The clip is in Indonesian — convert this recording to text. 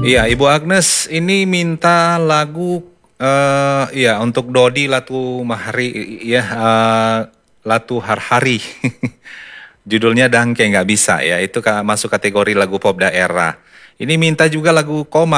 Iya, Ibu Agnes ini minta lagu ya untuk Dodi Latu Mahari ya Latu Harhari. Judulnya Dangke nggak bisa ya, itu masuk kategori lagu pop daerah. Ini minta juga lagu Koma